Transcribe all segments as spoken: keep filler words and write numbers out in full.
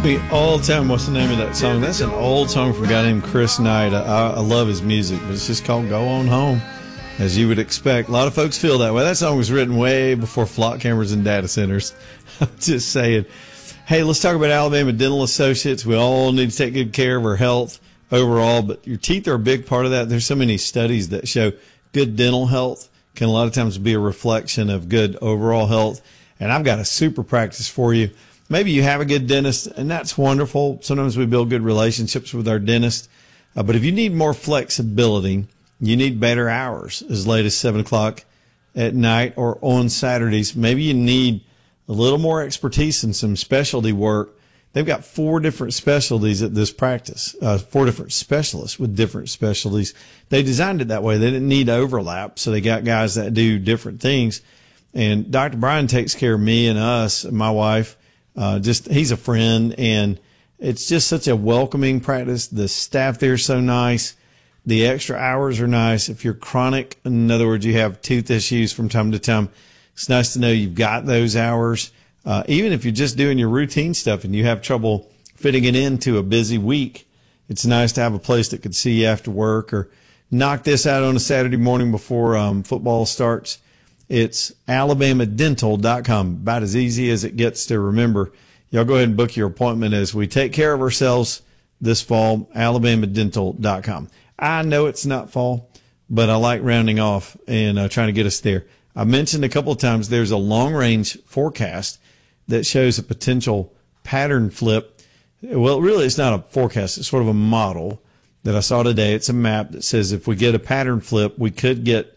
Me all the time. What's the name of that song? That's an old song from a guy named Chris Knight. I, I love his music, but it's just called Go On Home, as you would expect. A lot of folks feel that way. That song was written way before flock cameras and data centers. I'm just saying. Hey, let's talk about Alabama Dental Associates. We all need to take good care of our health overall, but your teeth are a big part of that. There's so many studies that show good dental health can a lot of times be a reflection of good overall health. And I've got a super practice for you. Maybe you have a good dentist, and that's wonderful. Sometimes we build good relationships with our dentist. Uh, but if you need more flexibility, you need better hours as late as seven o'clock at night or on Saturdays. Maybe you need a little more expertise and some specialty work. They've got four different specialties at this practice, uh, four different specialists with different specialties. They designed it that way. They didn't need overlap, so they got guys that do different things. And Doctor Brian takes care of me and us, and my wife. Uh, just, he's a friend, and it's just such a welcoming practice. The staff there is so nice. The extra hours are nice. If you're chronic, in other words, you have tooth issues from time to time, it's nice to know you've got those hours. Uh, even if you're just doing your routine stuff and you have trouble fitting it into a busy week, it's nice to have a place that could see you after work or knock this out on a Saturday morning before um, football starts. It's alabama dental dot com, about as easy as it gets to remember. Y'all go ahead and book your appointment as we take care of ourselves this fall, alabama dental dot com. I know it's not fall, but I like rounding off and uh, trying to get us there. I mentioned a couple of times there's a long-range forecast that shows a potential pattern flip. Well, really, it's not a forecast. It's sort of a model that I saw today. It's a map that says if we get a pattern flip, we could get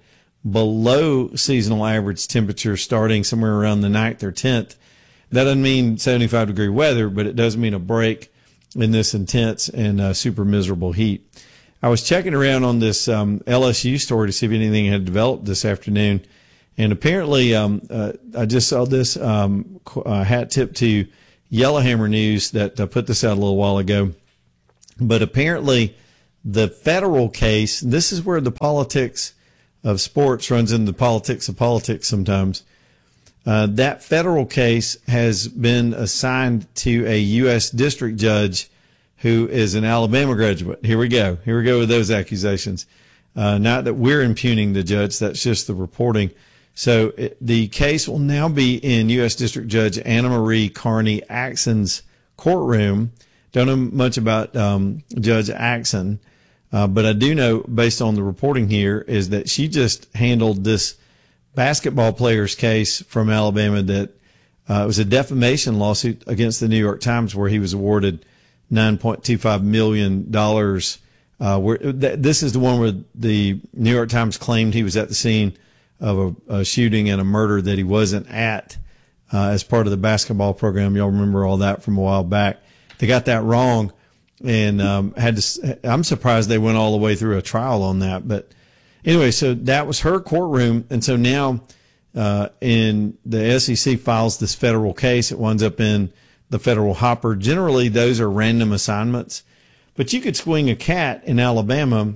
below seasonal average temperature starting somewhere around the ninth or tenth. That doesn't mean seventy-five degree weather, but it does mean a break in this intense and uh, super miserable heat. I was checking around on this um, L S U story to see if anything had developed this afternoon, and apparently um, uh, I just saw this um, uh, hat tip to Yellowhammer News that uh, put this out a little while ago. But apparently the federal case, this is where the politics of sports runs into the politics of politics sometimes. Uh, that federal case has been assigned to a U S district judge who is an Alabama graduate. Here we go. Here we go with those accusations. Uh, not that we're impugning the judge. That's just the reporting. So it, the case will now be in U S District Judge Anna Marie Carney Axon's courtroom. Don't know much about um, Judge Axon. Uh, but I do know, based on the reporting here, is that she just handled this basketball player's case from Alabama that uh, it was a defamation lawsuit against the New York Times where he was awarded nine point two five million dollars. Uh, where th- this is the one where the New York Times claimed he was at the scene of a, a shooting and a murder that he wasn't at uh, as part of the basketball program. Y'all remember all that from a while back. They got that wrong. And um, had to. I'm surprised they went all the way through a trial on that. But anyway, so that was her courtroom, and so now, uh, in the S E C files this federal case, it winds up in the federal hopper. Generally, those are random assignments, but you could swing a cat in Alabama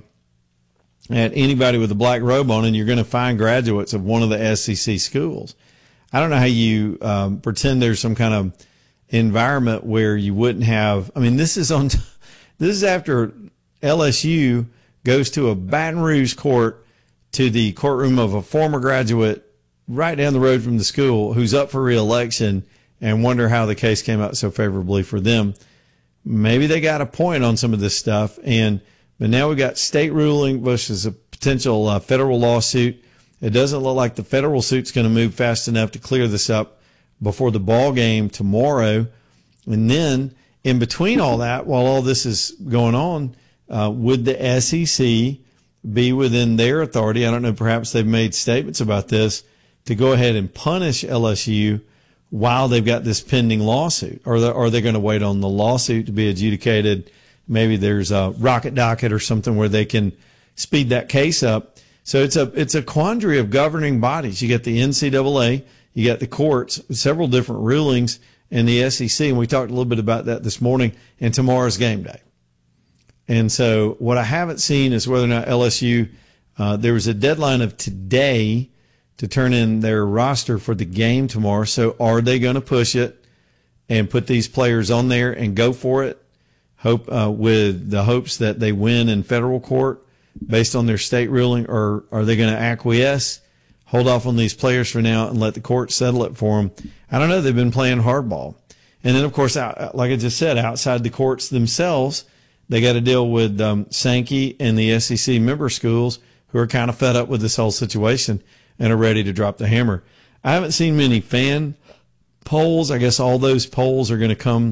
at anybody with a black robe on, and you're going to find graduates of one of the S E C schools. I don't know how you um, pretend there's some kind of environment where you wouldn't have. I mean, this is on. This is after L S U goes to a Baton Rouge court to the courtroom of a former graduate right down the road from the school who's up for re-election and wonder how the case came out so favorably for them. Maybe they got a point on some of this stuff. And but now we got state ruling versus a potential uh, federal lawsuit. It doesn't look like the federal suit's going to move fast enough to clear this up before the ball game tomorrow. And then in between all that, while all this is going on, uh, would the S E C be within their authority? I don't know. Perhaps they've made statements about this to go ahead and punish L S U while they've got this pending lawsuit, or are they going to wait on the lawsuit to be adjudicated? Maybe there's a rocket docket or something where they can speed that case up. So it's a it's a quandary of governing bodies. You got the N C double A, you got the courts, several different rulings, and the S E C, and we talked a little bit about that this morning, and tomorrow's game day. And so what I haven't seen is whether or not L S U, uh, there was a deadline of today to turn in their roster for the game tomorrow. So are they going to push it and put these players on there and go for it, hope uh, with the hopes that they win in federal court based on their state ruling, or are they going to acquiesce, hold off on these players for now, and let the court settle it for them? I don't know. They've been playing hardball. And then, of course, out, like I just said, outside the courts themselves, they got to deal with um, Sankey and the S E C member schools who are kind of fed up with this whole situation and are ready to drop the hammer. I haven't seen many fan polls. I guess all those polls are going to come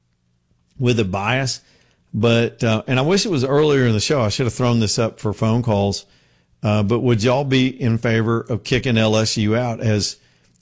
with a bias. But uh, and I wish it was earlier in the show. I should have thrown this up for phone calls. Uh, but would y'all be in favor of kicking L S U out as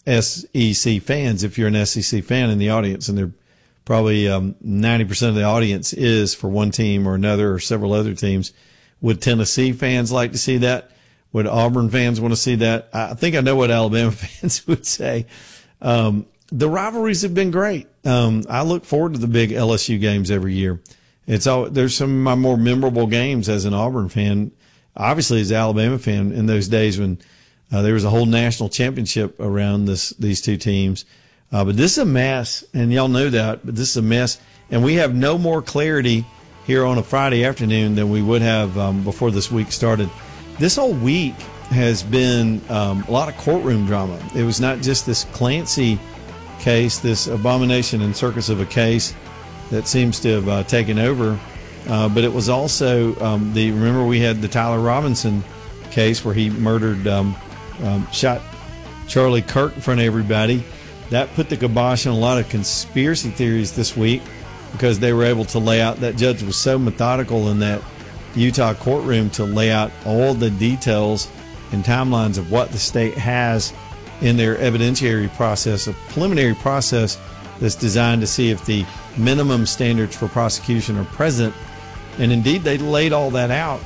S E C fans, if you're an S E C fan in the audience? And they're probably um, ninety percent of the audience is for one team or another or several other teams. Would Tennessee fans like to see that? Would Auburn fans want to see that? I think I know what Alabama fans would say. Um, the rivalries have been great. Um, I look forward to the big L S U games every year. It's all, there's some of my more memorable games as an Auburn fan, obviously as an Alabama fan, in those days when uh, there was a whole national championship around this these two teams. Uh, but this is a mess, and y'all know that, but this is a mess. And we have no more clarity here on a Friday afternoon than we would have um, before this week started. This whole week has been um, a lot of courtroom drama. It was not just this Clancy case, this abomination and circus of a case that seems to have uh, taken over, uh, but it was also um, the, remember we had the Tyler Robinson case where he murdered, um, um, shot Charlie Kirk in front of everybody. That put the kibosh on a lot of conspiracy theories this week because they were able to lay out, that judge was so methodical in that Utah courtroom to lay out all the details and timelines of what the state has in their evidentiary process, a preliminary process that's designed to see if the minimum standards for prosecution are present. And indeed, they laid all that out.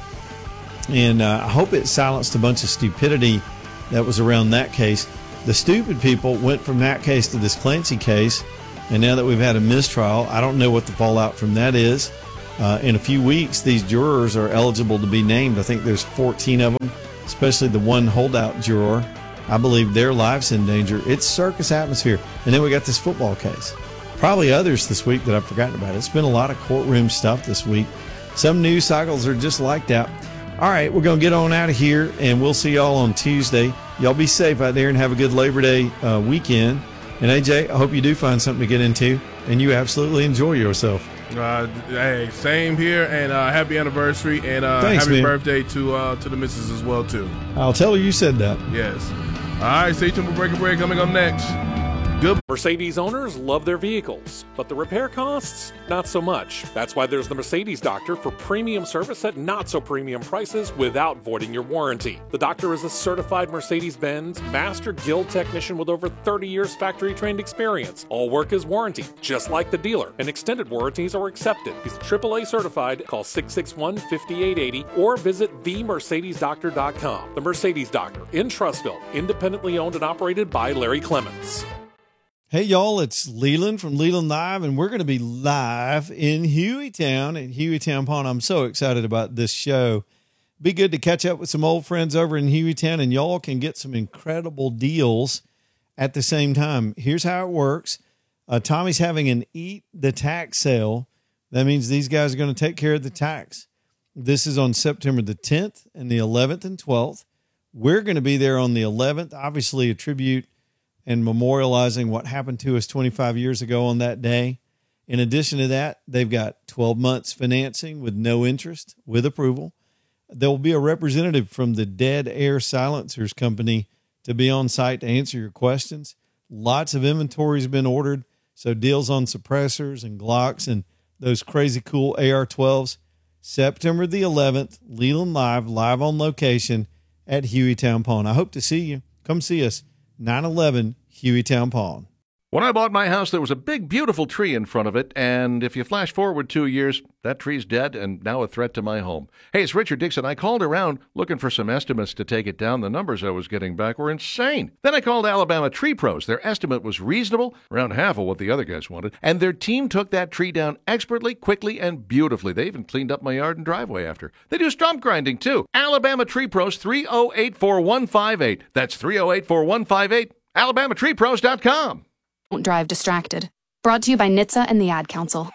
And uh, I hope it silenced a bunch of stupidity that was around that case. The stupid people went from that case to this Clancy case, and now that we've had a mistrial, I don't know what the fallout from that is. Uh, in a few weeks, these jurors are eligible to be named. I think there's fourteen of them, especially the one holdout juror. I believe their life's in danger. It's circus atmosphere. And then we got this football case. Probably others this week that I've forgotten about. It's been a lot of courtroom stuff this week. Some news cycles are just like that. All right, we're going to get on out of here, and we'll see y'all on Tuesday. Y'all be safe out there and have a good Labor Day uh, weekend. And, A J, I hope you do find something to get into, and you absolutely enjoy yourself. Uh, hey, same here, and uh, happy anniversary, and uh, Thanks, happy man. birthday to uh, to the missus as well, too. I'll tell her you said that. Yes. All right, stay tuned for Breaking Bread coming up next. Good. Mercedes owners love their vehicles, but the repair costs, not so much. That's why there's the Mercedes Doctor for premium service at not so premium prices without voiding your warranty. The Doctor is a certified Mercedes-Benz Master Guild technician with over thirty years factory trained experience. All work is warranted, just like the dealer, and extended warranties are accepted. He's triple A certified. Call six six one, five eight eight zero or visit the mercedes doctor dot com. The Mercedes Doctor in Trussville, independently owned and operated by Larry Clements. Hey, y'all, it's Leland from Leland Live, and we're going to be live in Hueytown at Hueytown Pawn. I'm so excited about this show. Be good to catch up with some old friends over in Hueytown, and y'all can get some incredible deals at the same time. Here's how it works. Uh, Tommy's having an Eat the Tax sale. That means these guys are going to take care of the tax. This is on September the tenth and the eleventh and twelfth. We're going to be there on the eleventh, obviously a tribute and memorializing what happened to us twenty-five years ago on that day. In addition to that, they've got twelve months financing with no interest, with approval. There will be a representative from the Dead Air Silencers Company to be on site to answer your questions. Lots of inventory has been ordered, so deals on suppressors and Glocks and those crazy cool A R twelves. September the eleventh, Leland Live, live on location at Hueytown Pawn. I hope to see you. Come see us. nine eleven Hueytown Pawn. When I bought my house, there was a big, beautiful tree in front of it, and if you flash forward two years, that tree's dead and now a threat to my home. Hey, it's Richard Dixon. I called around looking for some estimates to take it down. The numbers I was getting back were insane. Then I called Alabama Tree Pros. Their estimate was reasonable, around half of what the other guys wanted, and their team took that tree down expertly, quickly, and beautifully. They even cleaned up my yard and driveway after. They do stump grinding, too. Alabama Tree Pros, three oh eight, four one five eight. That's three oh eight, four one five eight. alabama tree pros dot com. Don't drive distracted. Brought to you by N H T S A and the Ad Council.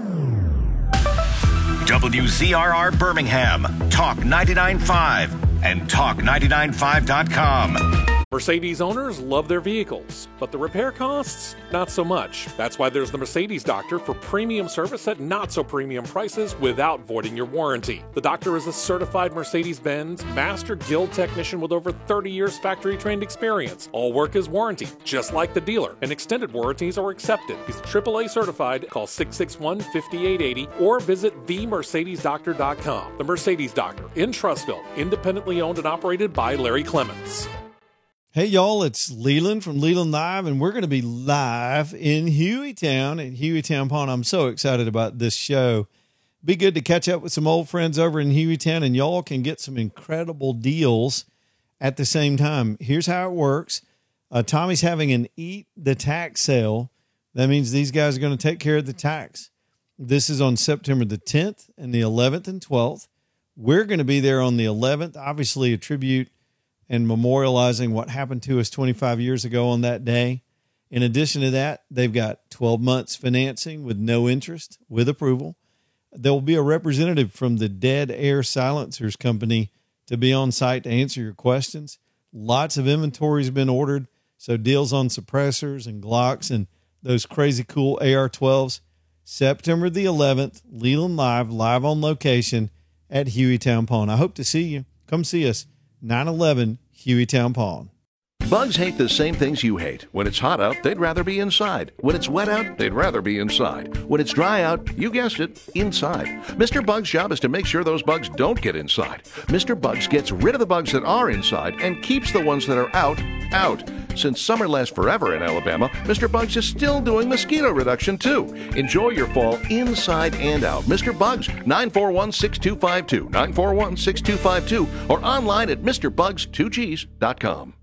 W Z R R Birmingham, Talk ninety-nine point five and talk ninety-nine five dot com. Mercedes owners love their vehicles, but the repair costs, not so much. That's why there's the Mercedes Doctor for premium service at not so premium prices without voiding your warranty. The Doctor is a certified Mercedes-Benz Master Guild technician with over thirty years factory-trained experience. All work is warranted, just like the dealer, and extended warranties are accepted. He's triple A certified. Call six six one, five eight eight zero or visit the mercedes doctor dot com. The Mercedes Doctor in Trussville, independently owned and operated by Larry Clements. Hey, y'all, it's Leland from Leland Live, and we're going to be live in Hueytown at Hueytown Pawn. I'm so excited about this show. Be good to catch up with some old friends over in Hueytown, and y'all can get some incredible deals at the same time. Here's how it works. Uh, Tommy's having an Eat the Tax sale. That means these guys are going to take care of the tax. This is on September the tenth and the eleventh and twelfth. We're going to be there on the eleventh, obviously a tribute and memorializing what happened to us twenty-five years ago on that day. In addition to that, they've got twelve months financing with no interest, with approval. There will be a representative from the Dead Air Silencers Company to be on site to answer your questions. Lots of inventory has been ordered, so deals on suppressors and Glocks and those crazy cool A R twelves. September the eleventh, Leland Live, live on location at Hueytown Pawn. I hope to see you. Come see us. nine eleven Hueytown Pawn. Bugs hate the same things you hate. When it's hot out, they'd rather be inside. When it's wet out, they'd rather be inside. When it's dry out, you guessed it, inside. Mister Bug's job is to make sure those bugs don't get inside. Mister Bugs gets rid of the bugs that are inside and keeps the ones that are out, out. Since summer lasts forever in Alabama, Mister Bugs is still doing mosquito reduction too. Enjoy your fall inside and out. Mister Bugs, nine four one, six two five two, nine four one, six two five two, or online at Mister Bugs two Gs dot com.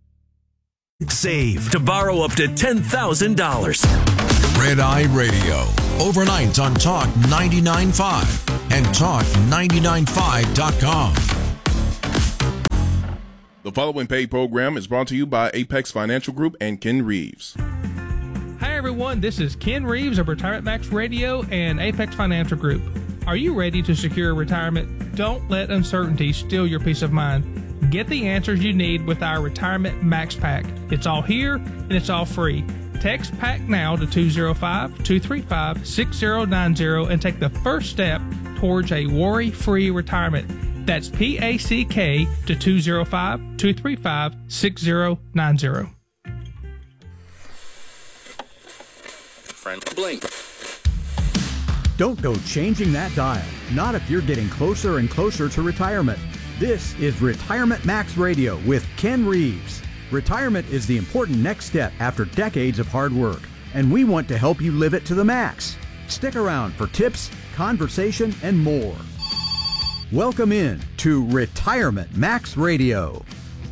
Save to borrow up to ten thousand dollars. Red Eye Radio, overnight on Talk ninety-nine point five and talk ninety-nine five dot com. The following paid program is brought to you by Apex Financial Group and Ken Reeves. Hi, everyone. This is Ken Reeves of Retirement Max Radio and Apex Financial Group. Are you ready to secure retirement? Don't let uncertainty steal your peace of mind. Get the answers you need with our Retirement Max Pack. It's all here, and it's all free. Text PACK now to two oh five, two three five, six oh nine oh and take the first step towards a worry-free retirement. That's P A C K to two oh five, two three five, six oh nine oh. Friend Blink. Don't go changing that dial. Not if you're getting closer and closer to retirement. This is Retirement Max Radio with Ken Reeves. Retirement is the important next step after decades of hard work, and we want to help you live it to the max. Stick around for tips, conversation, and more. Welcome in to Retirement Max Radio.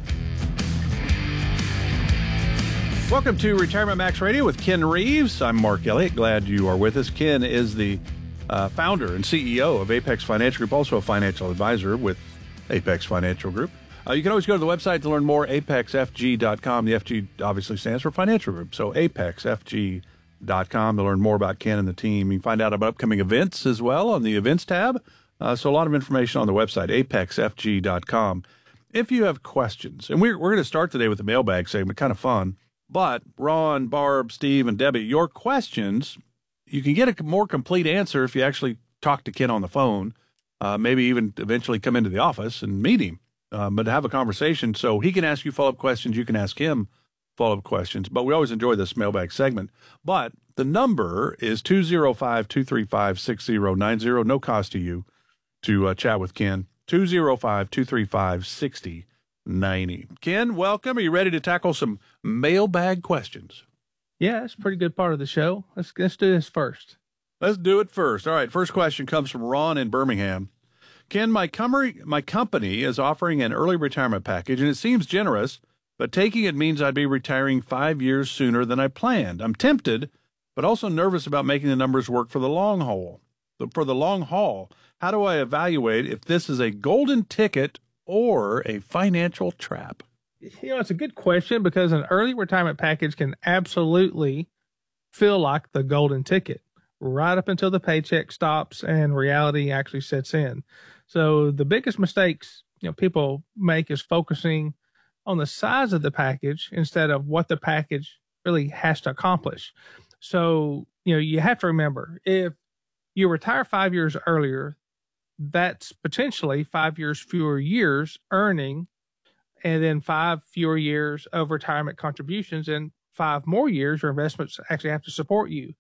Welcome to Retirement Max Radio with Ken Reeves. I'm Mark Elliott. Glad you are with us. Ken is the uh, founder and C E O of Apex Financial Group, also a financial advisor with Apex Financial Group. Uh, you can always go to the website to learn more, apex f g dot com. The F G obviously stands for Financial Group, so apex f g dot com to learn more about Ken and the team. You can find out about upcoming events as well on the Events tab. Uh, so a lot of information on the website, apex f g dot com. If you have questions, and we're, we're going to start today with the mailbag segment, kind of fun, but Ron, Barb, Steve, and Debbie, your questions, you can get a more complete answer if you actually talk to Ken on the phone. Uh, maybe even eventually come into the office and meet him, uh, but to have a conversation so he can ask you follow-up questions, you can ask him follow-up questions. But we always enjoy this mailbag segment. But the number is two oh five, two three five, six oh nine oh, no cost to you to uh, chat with Ken, two oh five, two three five, six oh nine oh. Ken, welcome. Are you ready to tackle some mailbag questions? Yeah, that's a pretty good part of the show. Let's, let's do this first. Let's do it first. All right, first question comes from Ron in Birmingham. Ken, my, com- my company is offering an early retirement package, and it seems generous, but taking it means I'd be retiring five years sooner than I planned. I'm tempted, but also nervous about making the numbers work for the long haul. For the long haul, how do I evaluate if this is a golden ticket or a financial trap? You know, it's a good question because an early retirement package can absolutely feel like the golden ticket right up until the paycheck stops and reality actually sets in. So the biggest mistakes, you know, people make is focusing on the size of the package instead of what the package really has to accomplish. So, you know, you have to remember, if you retire five years earlier, that's potentially five years fewer years earning, and then five fewer years of retirement contributions, and five more years your investments actually have to support you.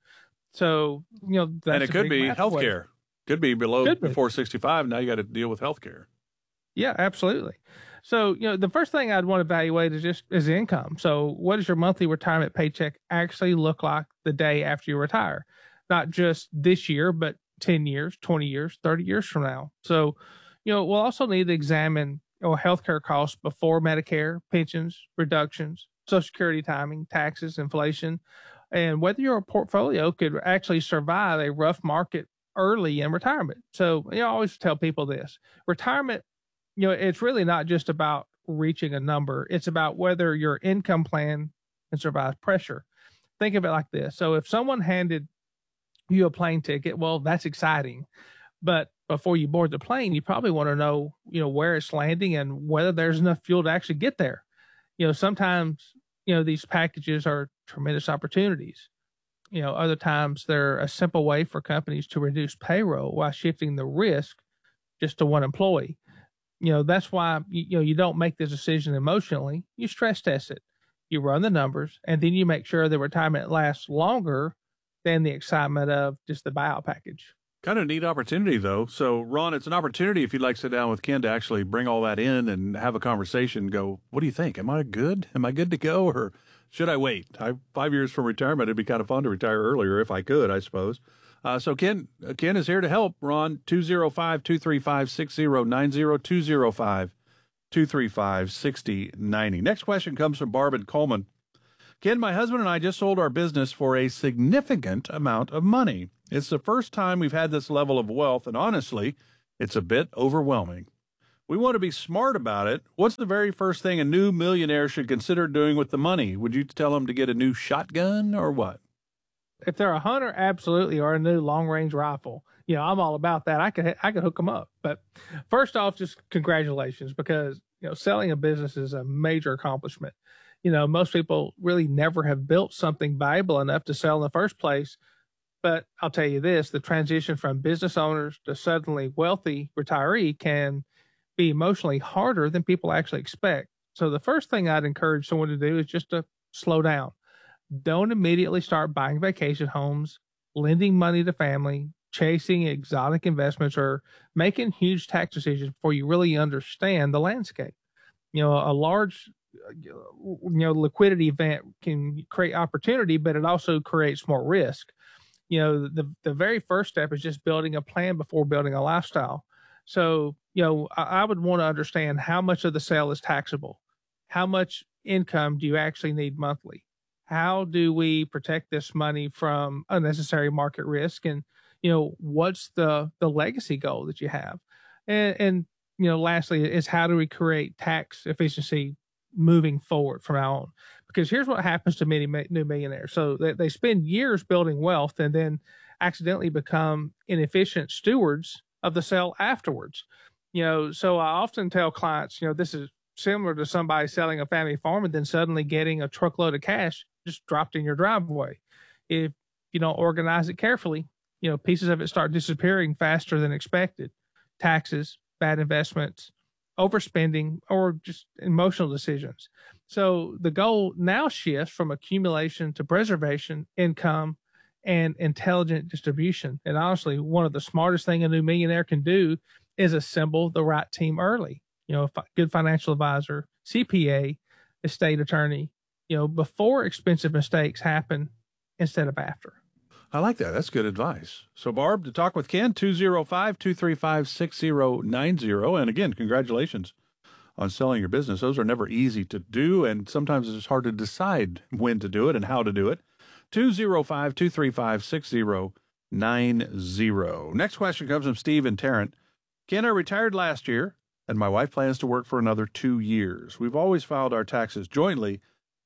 So, you know, that's and it could be health care. Could be below could be. before sixty-five. Now you got to deal with health care. Yeah, absolutely. So, you know, the first thing I'd want to evaluate is just is income. So what does your monthly retirement paycheck actually look like the day after you retire? Not just this year, but ten years, twenty years, thirty years from now. So, you know, we'll also need to examine you know, healthcare costs before Medicare, pensions, reductions, Social Security timing, taxes, inflation, and whether your portfolio could actually survive a rough market early in retirement. So, you know, I always tell people this. Retirement, you know, it's really not just about reaching a number. It's about whether your income plan can survive pressure. Think of it like this. So if someone handed you a plane ticket, well, that's exciting. But before you board the plane, you probably want to know, you know, where it's landing and whether there's enough fuel to actually get there. You know, sometimes, you know, these packages are tremendous opportunities. You know, other times they're a simple way for companies to reduce payroll while shifting the risk just to one employee. You know, that's why, you know, you don't make this decision emotionally. You stress test it. You run the numbers, and then you make sure the retirement lasts longer than the excitement of just the buyout package. Kind of neat opportunity, though. So, Ron, it's an opportunity if you'd like to sit down with Ken to actually bring all that in and have a conversation. Go, what do you think? Am I good? Am I good to go, or should I wait? I, five years from retirement, it'd be kind of fun to retire earlier if I could, I suppose. Uh, so Ken, uh, Ken is here to help. Ron, two oh five, two three five, six oh nine oh, two oh five, two three five, six oh nine oh. Next question comes from Barb and Coleman. Ken, my husband and I just sold our business for a significant amount of money. It's the first time we've had this level of wealth, and honestly, it's a bit overwhelming. We want to be smart about it. What's the very first thing a new millionaire should consider doing with the money? Would you tell them to get a new shotgun or what? If they're a hunter, absolutely, or a new long-range rifle. You know, I'm all about that. I could I could hook them up. But first off, just congratulations, because, you know, selling a business is a major accomplishment. You know, most people really never have built something valuable enough to sell in the first place. But I'll tell you this, the transition from business owners to suddenly wealthy retiree can be emotionally harder than people actually expect. So the first thing I'd encourage someone to do is just to slow down. Don't immediately start buying vacation homes, lending money to family, chasing exotic investments, or making huge tax decisions before you really understand the landscape. You know, a large, you know, liquidity event can create opportunity, but it also creates more risk. You know, the, the very first step is just building a plan before building a lifestyle. So, you know, I, I would want to understand how much of the sale is taxable. How much income do you actually need monthly? How do we protect this money from unnecessary market risk? And, you know, what's the, the legacy goal that you have? And, and, you know, lastly is how do we create tax efficiency moving forward from now on? Because here's what happens to many new millionaires. So they, they spend years building wealth and then accidentally become inefficient stewards of the sale afterwards. You know, so I often tell clients, you know, this is similar to somebody selling a family farm and then suddenly getting a truckload of cash just dropped in your driveway. If you don't organize it carefully, you know, pieces of it start disappearing faster than expected. Taxes, bad investments, overspending, or just emotional decisions. So the goal now shifts from accumulation to preservation, income, and intelligent distribution. And honestly, one of the smartest things a new millionaire can do is assemble the right team early. You know, a good financial advisor, C P A, estate attorney, you know, before expensive mistakes happen instead of after. I like that. That's good advice. So, Barb, to talk with Ken, two oh five, two three five, six oh nine oh. And again, congratulations on selling your business. Those are never easy to do, and sometimes it's hard to decide when to do it and how to do it. two oh five, two three five, six oh nine oh. Next question comes from Steve and Tarrant. Ken, I retired last year, and my wife plans to work for another two years. We've always filed our taxes jointly,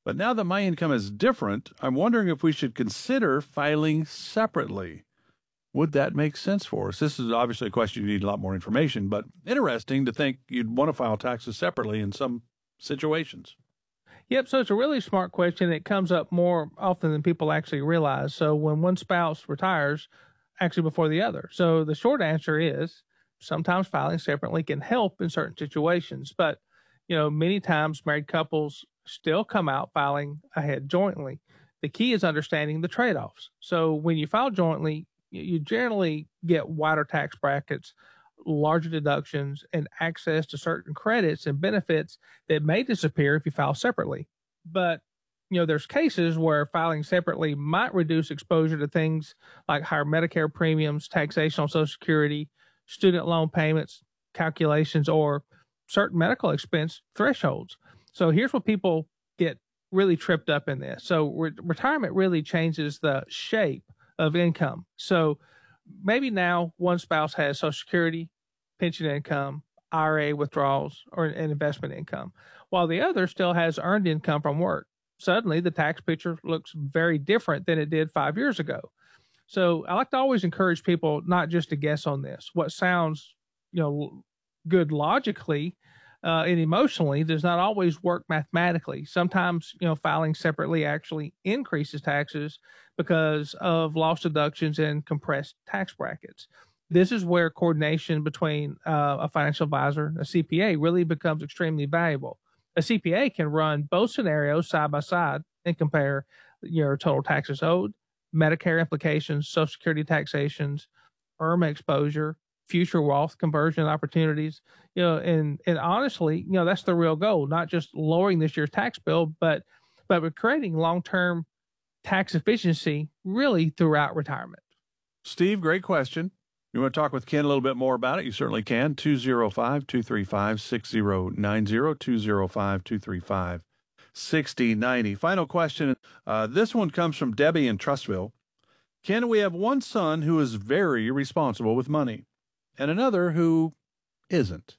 But now that my income is different, I'm wondering if we should consider filing separately. Would that make sense for us? This is obviously a question you need a lot more information, but interesting to think you'd want to file taxes separately in some situations. Yep, so it's a really smart question. It comes up more often than people actually realize. So when one spouse retires, actually before the other. So the short answer is sometimes filing separately can help in certain situations, but you know, many times married couples still come out filing ahead jointly. The key is understanding the trade-offs. So when you file jointly, you generally get wider tax brackets, larger deductions, and access to certain credits and benefits that may disappear if you file separately. But, you know, there's cases where filing separately might reduce exposure to things like higher Medicare premiums, taxation on Social Security, student loan payments, calculations, or certain medical expense thresholds. So here's what people get really tripped up in this. So re- retirement really changes the shape of income. So maybe now one spouse has Social Security, pension income, I R A withdrawals, or an investment income, while the other still has earned income from work. Suddenly the tax picture looks very different than it did five years ago. So I like to always encourage people not just to guess on this. What sounds, you know, good logically uh, and emotionally does not always work mathematically. Sometimes, you know, filing separately actually increases taxes because of lost deductions and compressed tax brackets. This is where coordination between uh, a financial advisor and a C P A really becomes extremely valuable. A C P A can run both scenarios side by side and compare your total taxes owed, Medicare implications, Social Security taxations, I R M A exposure, future wealth conversion opportunities, you know, and, and honestly, you know, that's the real goal, not just lowering this year's tax bill, but, but we're creating long-term tax efficiency really throughout retirement. Steve, great question. You want to talk with Ken a little bit more about it? You certainly can. two oh five, two three five, six oh nine oh, two oh five, two three five, six oh nine oh. Final question. Uh, this one comes from Debbie in Trustville. Ken, we have one son who is very responsible with money and another who isn't.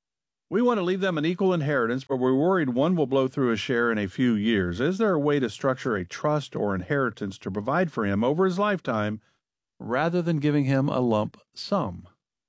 We want to leave them an equal inheritance, but we're worried one will blow through a share in a few years. Is there a way to structure a trust or inheritance to provide for him over his lifetime rather than giving him a lump sum?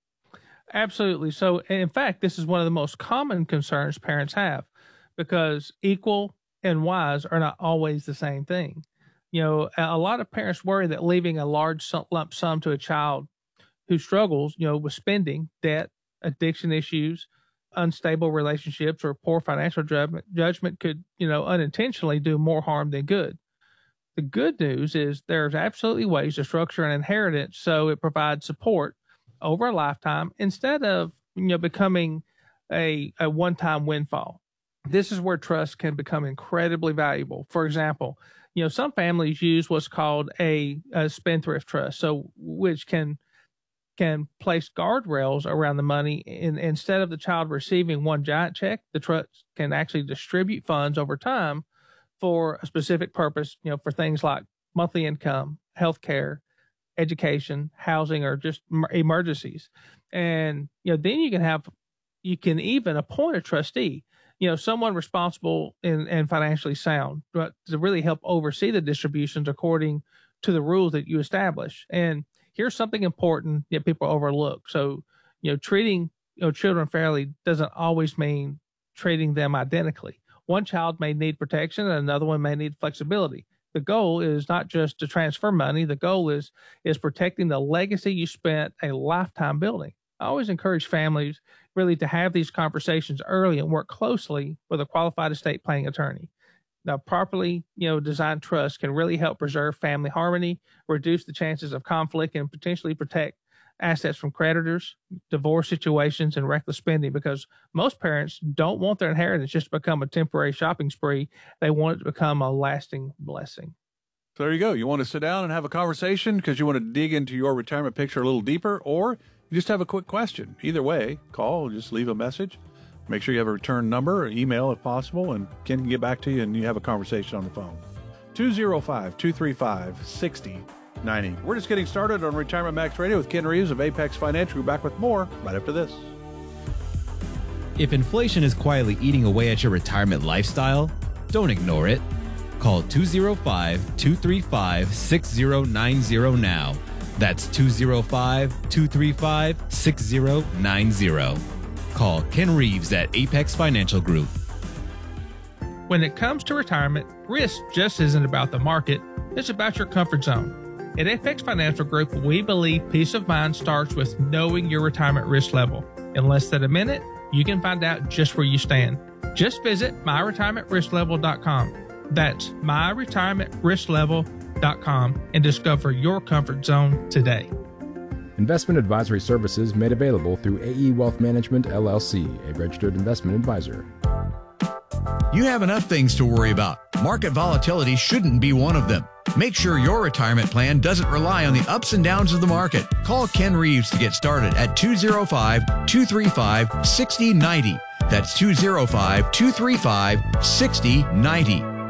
Absolutely. So, in fact, this is one of the most common concerns parents have because equal and wise are not always the same thing. You know, a lot of parents worry that leaving a large lump sum to a child who struggles, you know, with spending, debt, addiction issues, unstable relationships, or poor financial judgment, judgment could, you know, unintentionally do more harm than good. The good news is there's absolutely ways to structure an inheritance so it provides support over a lifetime instead of, you know, becoming a, a one-time windfall. This is where trust can become incredibly valuable. For example, you know, some families use what's called a, a spendthrift trust, so which can can place guardrails around the money. In, instead of the child receiving one giant check, the trust can actually distribute funds over time for a specific purpose, you know, for things like monthly income, healthcare, education, housing, or just emergencies. And, you know, then you can have, you can even appoint a trustee, you know, someone responsible and, and financially sound, but to really help oversee the distributions according to the rules that you establish. And here's something important that people overlook. So, you know, treating, you know, children fairly doesn't always mean treating them identically. One child may need protection and another one may need flexibility. The goal is not just to transfer money. The goal is, is protecting the legacy you spent a lifetime building. I always encourage families really to have these conversations early and work closely with a qualified estate planning attorney. Now, properly, you know, designed trust can really help preserve family harmony, reduce the chances of conflict, and potentially protect assets from creditors, divorce situations, and reckless spending, because most parents don't want their inheritance just to become a temporary shopping spree. They want it to become a lasting blessing. So there you go. You want to sit down and have a conversation because you want to dig into your retirement picture a little deeper, or you just have a quick question. Either way, call, just leave a message. Make sure you have a return number or email if possible, and Ken can get back to you and you have a conversation on the phone. two oh five, two three five, six oh nine oh. We're just getting started on Retirement Max Radio with Ken Reeves of Apex Financial. We'll be back with more right after this. If inflation is quietly eating away at your retirement lifestyle, don't ignore it. Call two oh five, two three five, six oh nine oh now. That's two oh five, two three five, six oh nine oh. Call Ken Reeves at Apex Financial Group. When it comes to retirement, risk just isn't about the market, it's about your comfort zone. At Apex Financial Group, we believe peace of mind starts with knowing your retirement risk level. In less than a minute, you can find out just where you stand. Just visit my retirement risk level dot com. That's my retirement risk level dot com and discover your comfort zone today. Investment advisory services made available through A E Wealth Management, L L C, a registered investment advisor. You have enough things to worry about. Market volatility shouldn't be one of them. Make sure your retirement plan doesn't rely on the ups and downs of the market. Call Ken Reeves to get started at two oh five, two three five, six oh nine oh. That's two oh five, two three five, six oh nine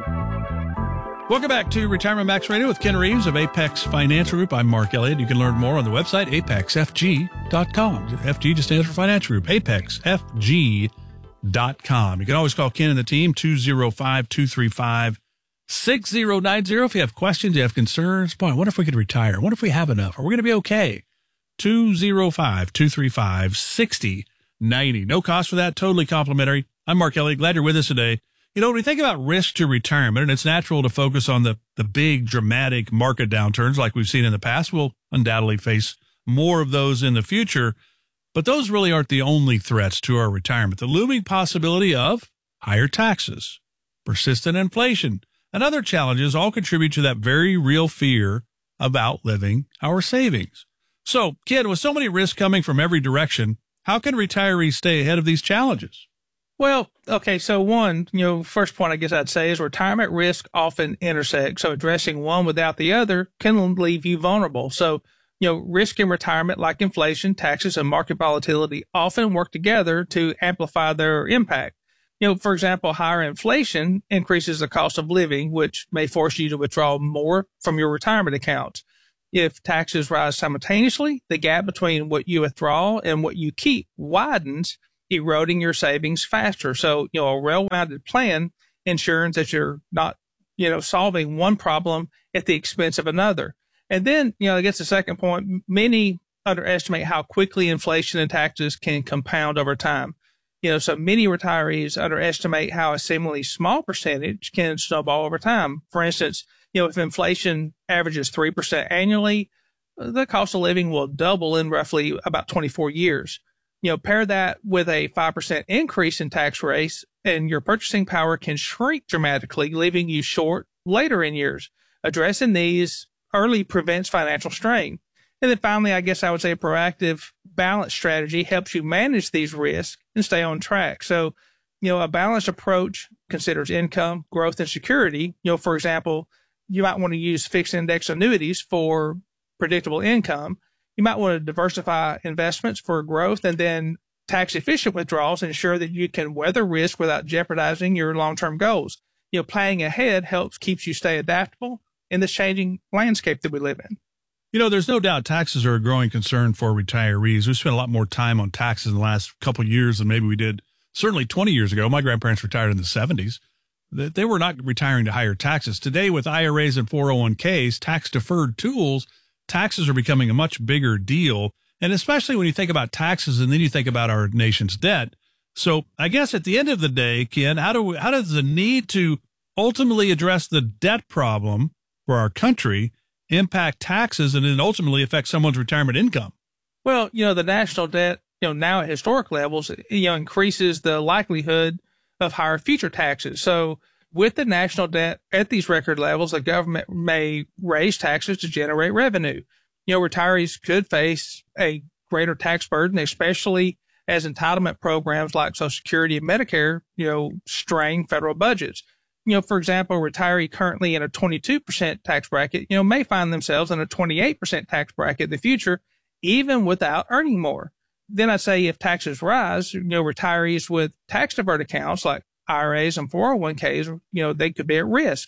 oh. Welcome back to Retirement Max Radio with Ken Reeves of Apex Financial Group. I'm Mark Elliott. You can learn more on the website, apex f g dot com. F G just stands for Financial Group, apex f g dot com. You can always call Ken and the team, two oh five, two three five, six oh nine oh. If you have questions, you have concerns, boy, what if we could retire? What if we have enough? Are we going to be okay? two oh five, two three five, six oh nine oh. No cost for that, totally complimentary. I'm Mark Elliott. Glad you're with us today. You know, when we think about risk to retirement, and it's natural to focus on the, the big dramatic market downturns like we've seen in the past, we'll undoubtedly face more of those in the future. But those really aren't the only threats to our retirement. The looming possibility of higher taxes, persistent inflation, and other challenges all contribute to that very real fear of outliving our savings. So, Ken, with so many risks coming from every direction, how can retirees stay ahead of these challenges? Well, okay, so one, you know, first point I guess I'd say is retirement risk often intersect. So addressing one without the other can leave you vulnerable. So, you know, risk in retirement like inflation, taxes, and market volatility often work together to amplify their impact. You know, for example, higher inflation increases the cost of living, which may force you to withdraw more from your retirement accounts. If taxes rise simultaneously, the gap between what you withdraw and what you keep widens, eroding your savings faster. So, you know, a well-rounded plan ensures that you're not, you know, solving one problem at the expense of another. And then, you know, I guess the second point, many underestimate how quickly inflation and taxes can compound over time. You know, so many retirees underestimate how a seemingly small percentage can snowball over time. For instance, you know, if inflation averages three percent annually, the cost of living will double in roughly about twenty-four years. You know, pair that with a five percent increase in tax rates and your purchasing power can shrink dramatically, leaving you short later in years. Addressing these early prevents financial strain. And then finally, I guess I would say a proactive balance strategy helps you manage these risks and stay on track. So, you know, a balanced approach considers income, growth, and security. You know, for example, you might want to use fixed index annuities for predictable income. You might want to diversify investments for growth and then tax efficient withdrawals, ensure that you can weather risk without jeopardizing your long-term goals. You know, planning ahead helps keeps you stay adaptable in this changing landscape that we live in. You know, there's no doubt taxes are a growing concern for retirees. We've spent a lot more time on taxes in the last couple of years than maybe we did certainly twenty years ago. My grandparents retired in the seventies. They were not retiring to higher taxes. Today, with I R As and four oh one k's, tax-deferred tools, taxes are becoming a much bigger deal. And especially when you think about taxes and then you think about our nation's debt. So I guess at the end of the day, Ken, how do we, how does the need to ultimately address the debt problem for our country impact taxes and then ultimately affect someone's retirement income? Well, you know, the national debt, you know, now at historic levels, you know, increases the likelihood of higher future taxes. So with the national debt at these record levels, the government may raise taxes to generate revenue. You know, retirees could face a greater tax burden, especially as entitlement programs like Social Security and Medicare, you know, strain federal budgets. You know, for example, a retiree currently in a twenty-two percent tax bracket, you know, may find themselves in a twenty-eight percent tax bracket in the future, even without earning more. Then I say if taxes rise, you know, retirees with tax deferred accounts like I R As and four oh one k's, you know, they could be at risk.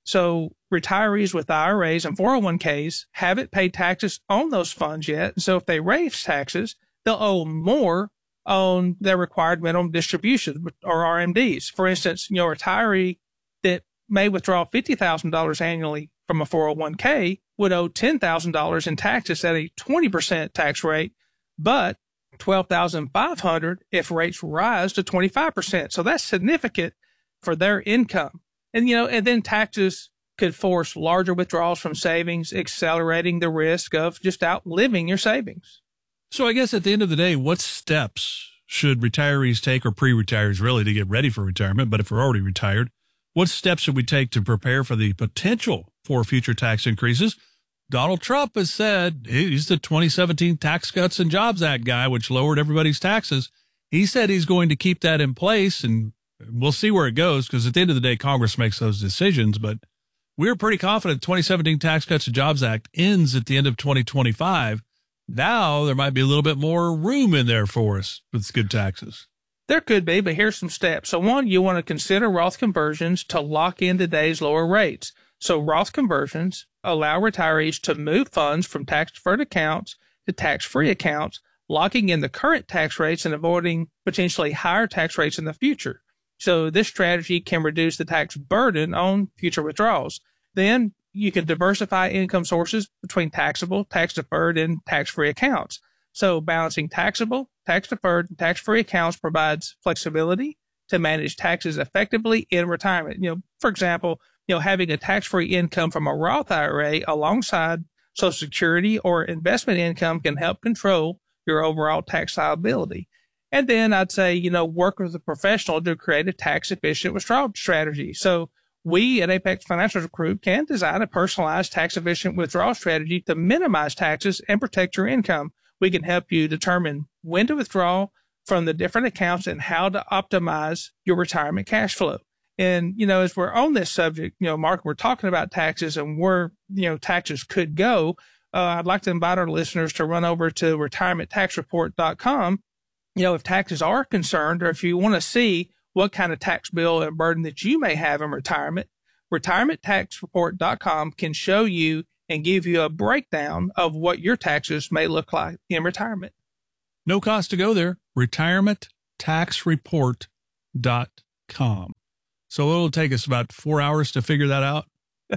So retirees with I R As and four oh one k's haven't paid taxes on those funds yet. And so if they raise taxes, they'll owe more on their required minimum distributions or R M Ds. For instance, you know, a retiree that may withdraw fifty thousand dollars annually from a four oh one k would owe ten thousand dollars in taxes at a twenty percent tax rate, but twelve thousand five hundred dollars if rates rise to twenty-five percent. So that's significant for their income. And, you know, and then taxes could force larger withdrawals from savings, accelerating the risk of just outliving your savings. So I guess at the end of the day, what steps should retirees take, or pre-retirees really, to get ready for retirement? But if we're already retired, what steps should we take to prepare for the potential for future tax increases? Donald Trump has said he's the twenty seventeen Tax Cuts and Jobs Act guy, which lowered everybody's taxes. He said he's going to keep that in place, and we'll see where it goes, because at the end of the day, Congress makes those decisions. But we're pretty confident the twenty seventeen Tax Cuts and Jobs Act ends at the end of twenty twenty-five. Now there might be a little bit more room in there for us with good taxes. There could be, but here's some steps. So one, you want to consider Roth conversions to lock in today's lower rates. So Roth conversions allow retirees to move funds from tax-deferred accounts to tax-free accounts, locking in the current tax rates and avoiding potentially higher tax rates in the future. So this strategy can reduce the tax burden on future withdrawals. Then you can diversify income sources between taxable, tax-deferred, and tax-free accounts. So balancing taxable, tax-deferred, and tax-free accounts provides flexibility to manage taxes effectively in retirement. You know, for example, you know, having a tax-free income from a Roth I R A alongside Social Security or investment income can help control your overall tax liability. And then I'd say, you know, work with a professional to create a tax-efficient withdrawal strategy. So we at Apex Financial Group can design a personalized tax-efficient withdrawal strategy to minimize taxes and protect your income. We can help you determine when to withdraw from the different accounts and how to optimize your retirement cash flow. And, you know, as we're on this subject, you know, Mark, we're talking about taxes and where, you know, taxes could go. Uh, I'd like to invite our listeners to run over to retirement tax report dot com. You know, if taxes are concerned, or if you want to see what kind of tax bill and burden that you may have in retirement, retirement tax report dot com can show you and give you a breakdown of what your taxes may look like in retirement. No cost to go there. retirement tax report dot com. So it'll take us about four hours to figure that out.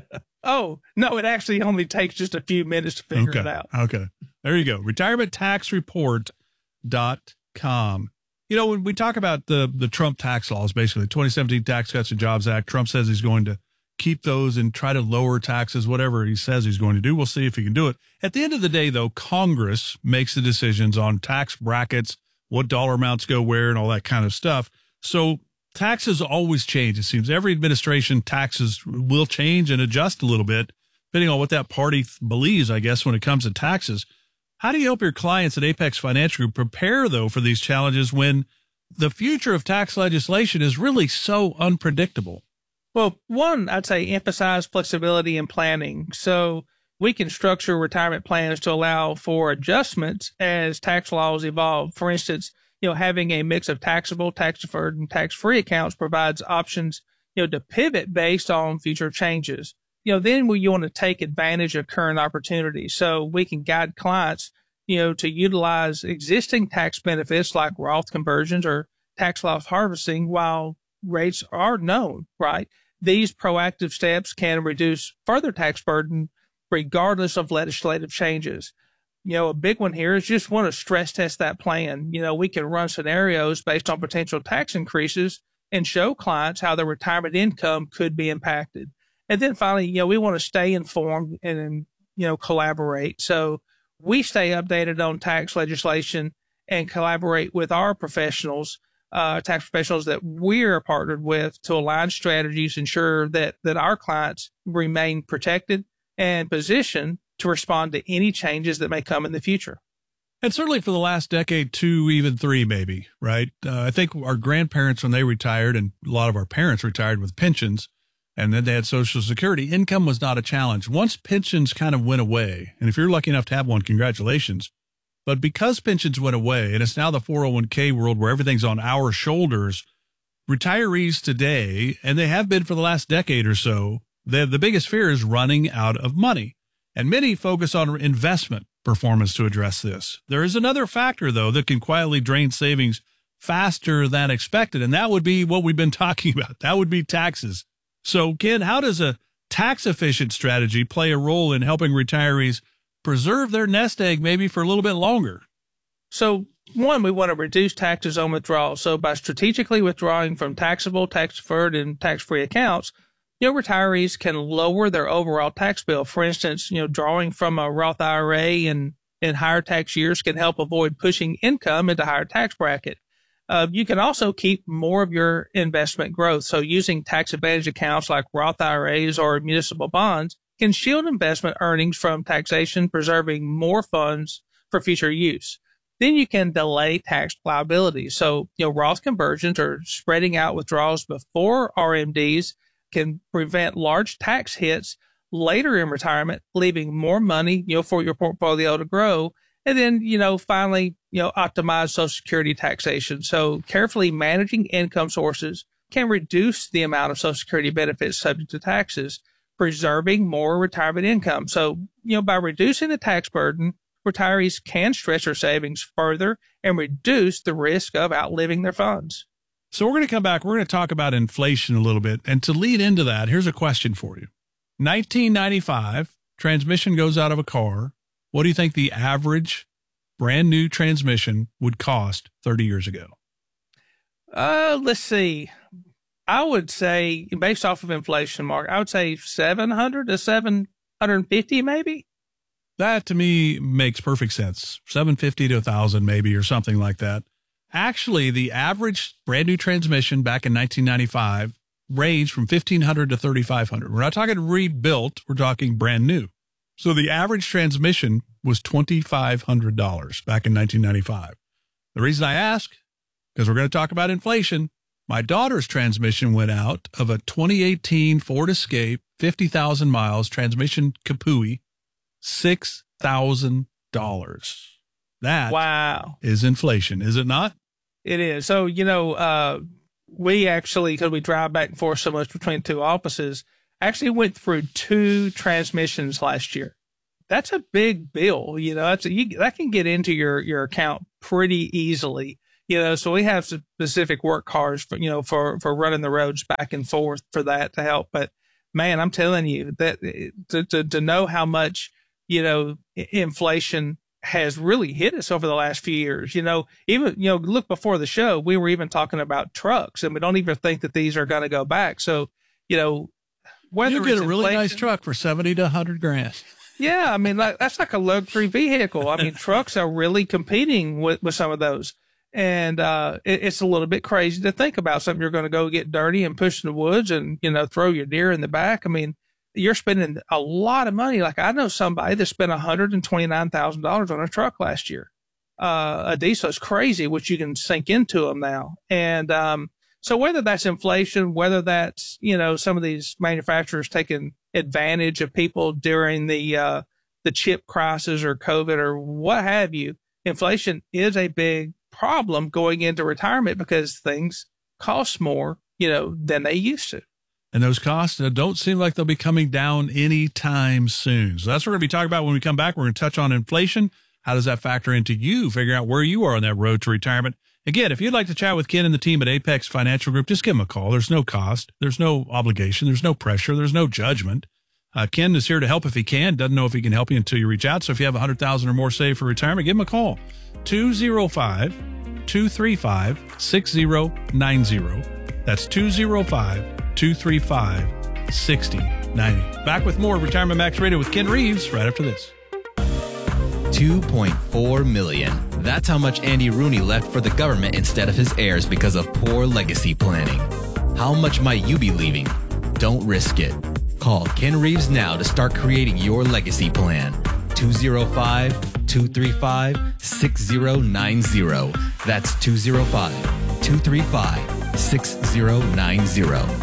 Oh, no, it actually only takes just a few minutes to figure okay. it out. Okay. There you go. retirement tax report dot com. You know, when we talk about the, the Trump tax laws, basically twenty seventeen Tax Cuts and Jobs Act, Trump says he's going to keep those and try to lower taxes, whatever he says he's going to do. We'll see if he can do it. At the end of the day, though, Congress makes the decisions on tax brackets, what dollar amounts go where, and all that kind of stuff. So taxes always change. It seems every administration, taxes will change and adjust a little bit, depending on what that party believes, I guess, when it comes to taxes. How do you help your clients at Apex Financial Group prepare, though, for these challenges when the future of tax legislation is really so unpredictable? Well, one, I'd say emphasize flexibility in planning. So we can structure retirement plans to allow for adjustments as tax laws evolve. For instance, you know, having a mix of taxable, tax-deferred, and tax-free accounts provides options, you know, to pivot based on future changes. You know, then we want to take advantage of current opportunities. So we can guide clients, you know, to utilize existing tax benefits like Roth conversions or tax loss harvesting while rates are known, right? These proactive steps can reduce further tax burden regardless of legislative changes. You know, a big one here is just want to stress test that plan. You know, we can run scenarios based on potential tax increases and show clients how their retirement income could be impacted. And then finally, you know, we want to stay informed and, you know, collaborate. So we stay updated on tax legislation and collaborate with our professionals, uh, tax professionals that we're partnered with to align strategies, ensure that, that our clients remain protected and positioned to respond to any changes that may come in the future. And certainly for the last decade, two, even three, maybe, right? Uh, I think our grandparents, when they retired, and a lot of our parents retired with pensions, and then they had Social Security, income was not a challenge. Once pensions kind of went away, and if you're lucky enough to have one, congratulations. But because pensions went away, and it's now the four oh one k world where everything's on our shoulders, retirees today, and they have been for the last decade or so, the, the biggest fear is running out of money. And many focus on investment performance to address this. There is another factor, though, that can quietly drain savings faster than expected, and that would be what we've been talking about. That would be taxes. So, Ken, how does a tax-efficient strategy play a role in helping retirees preserve their nest egg maybe for a little bit longer? So, one, we want to reduce taxes on withdrawals. So by strategically withdrawing from taxable, tax-deferred, and tax-free accounts, you know, retirees can lower their overall tax bill. For instance, you know, drawing from a Roth I R A in, in higher tax years can help avoid pushing income into higher tax bracket. Uh, you can also keep more of your investment growth. So using tax advantage accounts like Roth I R As or municipal bonds can shield investment earnings from taxation, preserving more funds for future use. Then you can delay tax liability. So, you know, Roth conversions or spreading out withdrawals before R M Ds can prevent large tax hits later in retirement, leaving more money, you know, for your portfolio to grow. And then, you know, finally, you know, optimize Social Security taxation. So carefully managing income sources can reduce the amount of Social Security benefits subject to taxes, preserving more retirement income. So, you know, by reducing the tax burden, retirees can stretch their savings further and reduce the risk of outliving their funds. So we're going to come back. We're going to talk about inflation a little bit. And to lead into that, here's a question for you. nineteen ninety-five, transmission goes out of a car. What do you think the average brand new transmission would cost thirty years ago? Uh, let's see. I would say, based off of inflation, Mark, I would say seven hundred to seven hundred fifty maybe. That to me makes perfect sense. seven fifty to one thousand maybe, or something like that. Actually, the average brand new transmission back in nineteen ninety-five ranged from fifteen hundred to thirty-five hundred. We're not talking rebuilt. We're talking brand new. So the average transmission was twenty-five hundred dollars back in nineteen ninety-five. The reason I ask, because we're going to talk about inflation. My daughter's transmission went out of a twenty eighteen Ford Escape, fifty thousand miles, transmission Kapui, six thousand dollars. That wow. is inflation, is it not? It is. So, you know, uh, we actually, because we drive back and forth so much between two offices, actually went through two transmissions last year. That's a big bill. You know, that's a, you, that can get into your, your account pretty easily. You know, so we have specific work cars for, you know, for, for running the roads back and forth for that to help. But man, I'm telling you that to, to, to know how much, you know, inflation has really hit us over the last few years. You know, even, you know, look before the show, we were even talking about trucks, and we don't even think that these are going to go back. So, you know, whether you get a really inflation, nice truck for seventy to a hundred grand. Yeah. I mean, like, that's like a luxury vehicle. I mean, trucks are really competing with, with some of those. And, uh, it, it's a little bit crazy to think about something you're going to go get dirty and push in the woods and, you know, throw your deer in the back. I mean, you're spending a lot of money. Like, I know somebody that spent one hundred twenty-nine thousand dollars on a truck last year. Uh, a diesel is crazy, which you can sink into them now. And, um, so whether that's inflation, whether that's, you know, some of these manufacturers taking advantage of people during the, uh, the chip crisis or COVID or what have you, inflation is a big problem going into retirement because things cost more, you know, than they used to. And those costs don't seem like they'll be coming down anytime soon. So that's what we're going to be talking about when we come back. We're going to touch on inflation. How does that factor into you? Figure out where you are on that road to retirement. Again, if you'd like to chat with Ken and the team at Apex Financial Group, just give them a call. There's no cost. There's no obligation. There's no pressure. There's no judgment. Uh, Ken is here to help if he can. Doesn't know if he can help you until you reach out. So if you have one hundred thousand dollars or more saved for retirement, give him a call. two oh five, two three five, six oh nine oh. That's two oh five, two three five, six oh nine oh. Back with more Retirement Max Radio with Ken Reeves right after this. two point four million dollars. That's how much Andy Rooney left for the government instead of his heirs because of poor legacy planning. How much might you be leaving? Don't risk it. Call Ken Reeves now to start creating your legacy plan. two oh five, two three five, six oh nine oh. That's two oh five, two three five, six oh nine oh.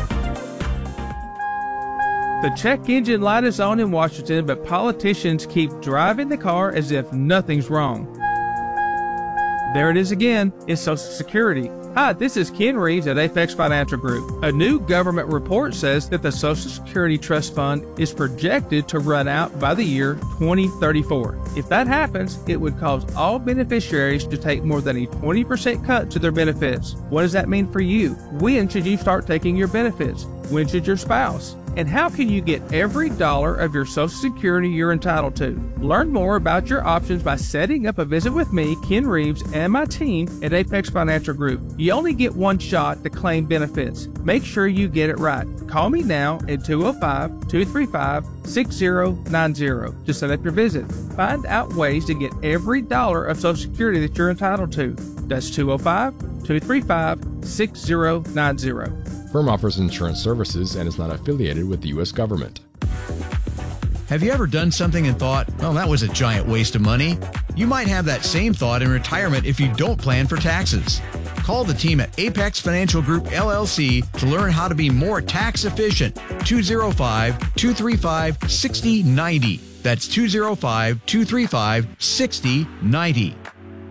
The check engine light is on in Washington, but politicians keep driving the car as if nothing's wrong. There it is again. It's Social Security. Hi, this is Ken Reeves at Apex Financial Group. A new government report says that the Social Security Trust Fund is projected to run out by the year twenty thirty-four. If that happens, it would cause all beneficiaries to take more than a twenty percent cut to their benefits. What does that mean for you? When should you start taking your benefits? When should your spouse? And how can you get every dollar of your Social Security you're entitled to? Learn more about your options by setting up a visit with me, Ken Reeves, and my team at Apex Financial Group. You only get one shot to claim benefits. Make sure you get it right. Call me now at two oh five, two three five, six oh nine oh to set up your visit. Find out ways to get every dollar of Social Security that you're entitled to. That's two oh five, two three five, six oh nine oh. Firm offers insurance services and is not affiliated with the U S government. Have you ever done something and thought, well, that was a giant waste of money? You might have that same thought in retirement if you don't plan for taxes. Call the team at Apex Financial Group, L L C to learn how to be more tax efficient. two oh five, two three five, six oh nine oh. That's two oh five, two three five, six oh nine oh.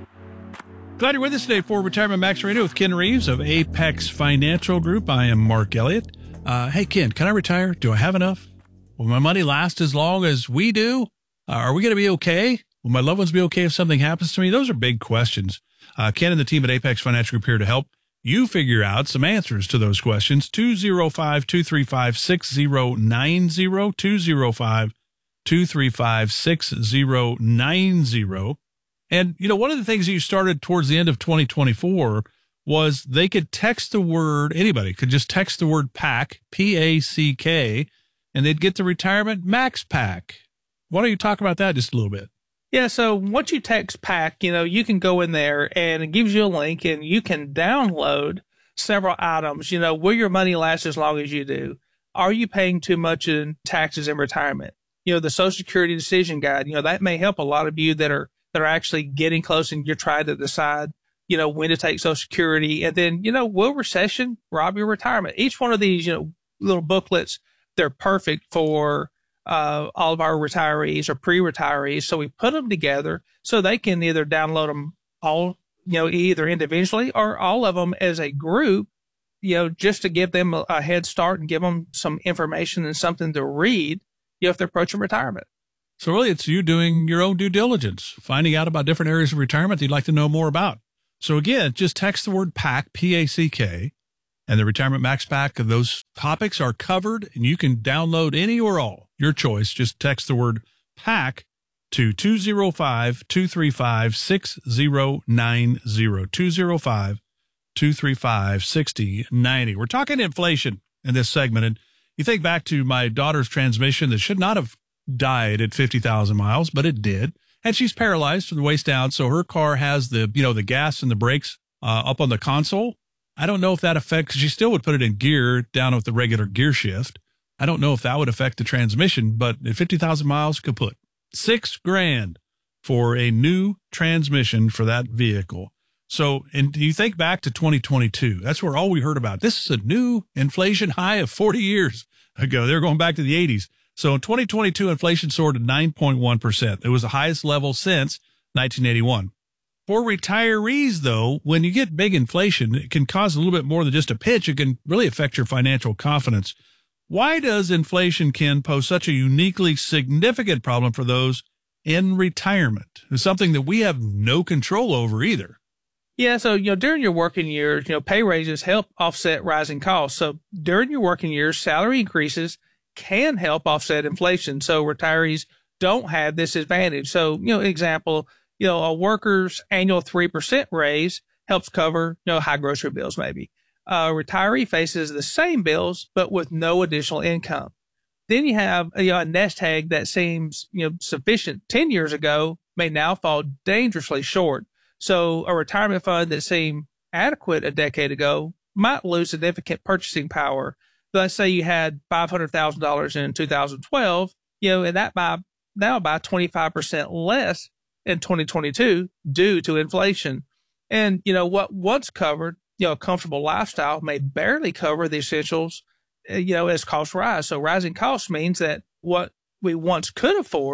Glad you're with us today for Retirement Max Radio with Ken Reeves of Apex Financial Group. I am Mark Elliott. Uh, hey, Ken, can I retire? Do I have enough? Will my money last as long as we do? Uh, are we going to be okay? Will my loved ones be okay if something happens to me? Those are big questions. Uh, Ken and the team at Apex Financial Group here to help you figure out some answers to those questions. two oh five, two three five, six oh nine oh, two oh five, two three five, six oh nine oh. And, you know, one of the things that you started towards the end of twenty twenty-four was they could text the word, anybody could just text the word PAC, P A C K, and they'd get the Retirement Max Pack. Why don't you talk about that just a little bit? Yeah, so once you text PAC, you know, you can go in there and it gives you a link and you can download several items. You know, will your money last as long as you do? Are you paying too much in taxes in retirement? You know, the Social Security Decision Guide, you know, that may help a lot of you that are that are actually getting close and you're trying to decide, you know, when to take Social Security. And then, you know, will recession rob your retirement? Each one of these, you know, little booklets, they're perfect for uh, all of our retirees or pre-retirees. So we put them together so they can either download them all, you know, either individually or all of them as a group, you know, just to give them a, a head start and give them some information and something to read, you know, if they're approaching retirement. So really, it's you doing your own due diligence, finding out about different areas of retirement that you'd like to know more about. So again, just text the word PAC, P A C K, and the Retirement Max Pack. Those topics are covered, and you can download any or all, your choice. Just text the word PAC to two oh five, two three five, six oh nine oh, two oh five, two three five, six oh nine oh. We're talking inflation in this segment, and you think back to my daughter's transmission that should not have died at fifty thousand miles, but it did. And she's paralyzed from the waist down. So her car has the, you know, the gas and the brakes uh, up on the console. I don't know if that affects, she still would put it in gear down with the regular gear shift. I don't know if that would affect the transmission, but at fifty thousand miles, kaput. Six grand for a new transmission for that vehicle. So, and you think back to twenty twenty-two, that's where all we heard about. This is a new inflation high of forty years ago. They're going back to the eighties. So in twenty twenty-two, inflation soared to nine point one percent. It was the highest level since nineteen eighty-one. For retirees, though, when you get big inflation, it can cause a little bit more than just a pinch. It can really affect your financial confidence. Why does inflation, Ken, pose such a uniquely significant problem for those in retirement? It's something that we have no control over either. Yeah, so, you know, during your working years, you know, pay raises help offset rising costs. So during your working years, salary increases can help offset inflation. So retirees don't have this advantage. So, you know, example, you know, a worker's annual three percent raise helps cover, you know, high grocery bills maybe. A retiree faces the same bills, but with no additional income. Then you have, you know, a nest egg that seems, you know, sufficient ten years ago may now fall dangerously short. So a retirement fund that seemed adequate a decade ago might lose significant purchasing power. Let's say you had five hundred thousand dollars in two thousand twelve, you know, and that by now by twenty-five percent less in twenty twenty-two due to inflation. And, you know, what once covered, you know, a comfortable lifestyle may barely cover the essentials, you know, as costs rise. So rising costs means that what we once could afford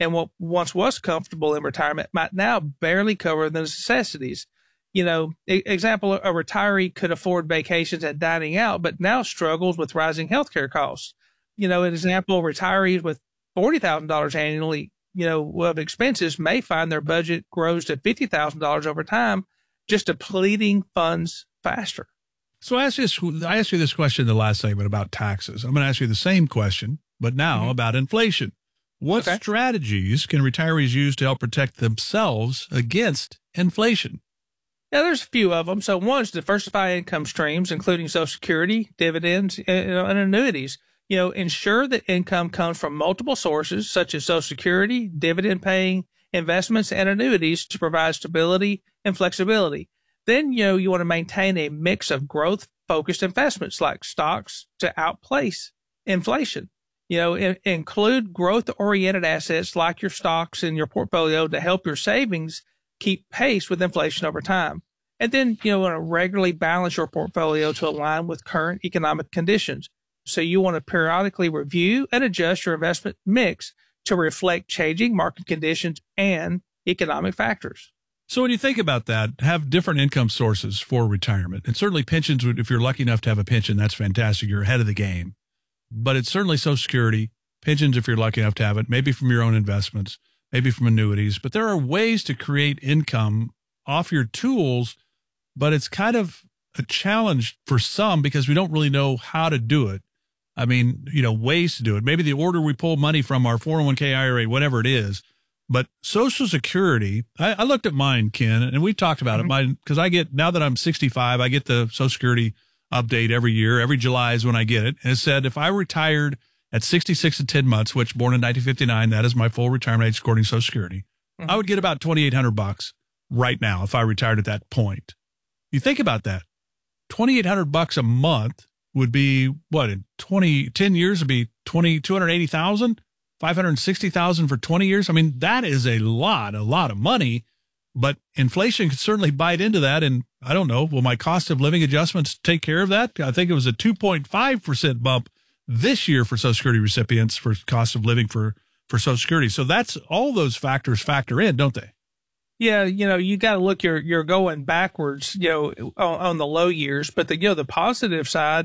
and what once was comfortable in retirement might now barely cover the necessities. You know, e- example, a retiree could afford vacations and dining out, but now struggles with rising healthcare costs. You know, an example, retirees with forty thousand dollars annually, you know, of expenses may find their budget grows to fifty thousand dollars over time, just depleting funds faster. So I asked you this, I asked you this question in the last segment about taxes. I'm going to ask you the same question, but now mm-hmm. about inflation. What okay. strategies can retirees use to help protect themselves against inflation? Yeah, there's a few of them. So one is diversify income streams, including Social Security, dividends, and, and annuities. You know, ensure that income comes from multiple sources, such as Social Security, dividend-paying investments, and annuities to provide stability and flexibility. Then, you know, you want to maintain a mix of growth-focused investments like stocks to outpace inflation. You know, in, include growth-oriented assets like your stocks in your portfolio to help your savings keep pace with inflation over time. And then, you know, want to regularly balance your portfolio to align with current economic conditions. So you want to periodically review and adjust your investment mix to reflect changing market conditions and economic factors. So when you think about that, have different income sources for retirement. And certainly pensions, if you're lucky enough to have a pension, that's fantastic. You're ahead of the game. But it's certainly Social Security, pensions if you're lucky enough to have it, maybe from your own investments, maybe from annuities. But there are ways to create income off your tools, but it's kind of a challenge for some because we don't really know how to do it. I mean, you know, ways to do it. Maybe the order we pull money from our four oh one k I R A, whatever it is. But Social Security, I, I looked at mine, Ken, and we talked about mm-hmm. it. Mine, because I get, now that I'm sixty-five, I get the Social Security update every year. Every July is when I get it. And it said if I retired at sixty-six and ten months, which born in nineteen fifty-nine, that is my full retirement age according to Social Security, mm-hmm. I would get about twenty-eight hundred bucks right now if I retired at that point. You think about that. twenty-eight hundred bucks a month would be what in twenty, ten years would be twenty, two hundred eighty thousand, five hundred sixty thousand for twenty years. I mean, that is a lot, a lot of money, but inflation could certainly bite into that. And I don't know, will my cost of living adjustments take care of that? I think it was a two point five percent bump this year for Social Security recipients for cost of living for, for Social Security. So that's all those factors factor in, don't they? Yeah, you know, you got to look, you're, you're going backwards, you know, on, on the low years, but the, you know, the positive side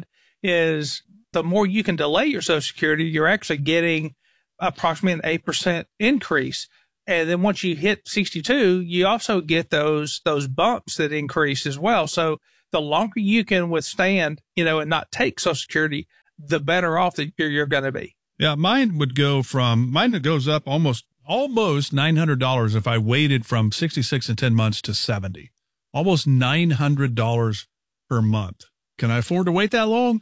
is the more you can delay your Social Security, you're actually getting approximately an eight percent increase. And then once you hit sixty-two, you also get those, those bumps that increase as well. So the longer you can withstand, you know, and not take Social Security, the better off that you're, you're going to be. Yeah. Mine would go from, mine goes up almost, almost nine hundred dollars if I waited from sixty-six and ten months to seventy, almost nine hundred dollars per month. Can I afford to wait that long?